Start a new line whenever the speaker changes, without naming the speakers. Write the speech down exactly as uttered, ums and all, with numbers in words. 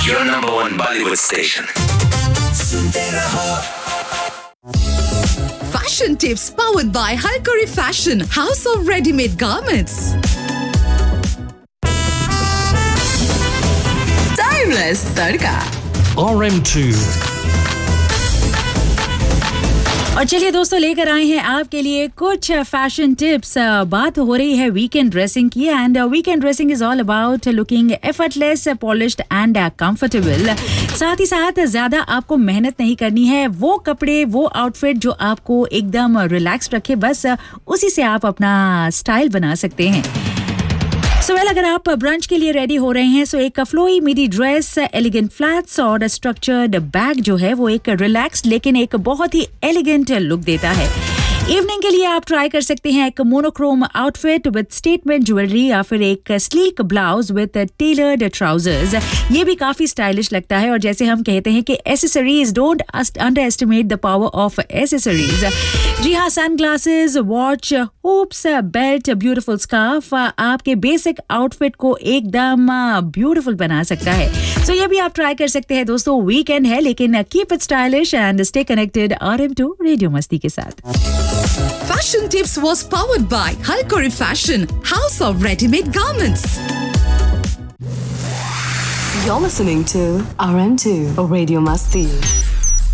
your number one Bollywood station.
Fashion tips powered by Halkari Fashion, House of Ready-Made Garments. Timeless Tadka.
R M two.
और चलिए दोस्तों, लेकर आए हैं आपके लिए कुछ फैशन टिप्स। बात हो रही है वीकेंड ड्रेसिंग की, and weekend dressing is all about looking effortless, polished and comfortable. साथ ही साथ ज्यादा आपको मेहनत नहीं करनी है। वो कपड़े, वो आउटफिट जो आपको एकदम रिलैक्स रखे, बस उसी से आप अपना स्टाइल बना सकते हैं। सो so, वेल well, अगर आप ब्रंच के लिए रेडी हो रहे हैं, सो so एक flowy midi dress, elegant flats और स्ट्रक्चर्ड बैग जो है वो एक रिलैक्स्ड लेकिन एक बहुत ही एलिगेंट लुक देता है। इवनिंग के लिए आप ट्राई कर सकते हैं एक monochrome outfit with statement jewellery या फिर एक sleek blouse with tailored trousers. ये भी काफी स्टाइलिश लगता है। और जैसे हम कहते हैं कि accessories, don't under estimate the power of accessories. जी हाँ, sun glasses, watch, hoops, belt, beautiful scarf आपके बेसिक आउटफिट को एकदम ब्यूटीफुल बना सकता है। सो so, ये भी आप ट्राई कर सकते हैं दोस्तों। वीकेंड है लेकिन keep it stylish and stay connected R M to radio मस्ती के साथ।
Fashion tips was powered by Halkari Fashion, House of Ready-Made Garments.
You're listening to R M two Radio Masti.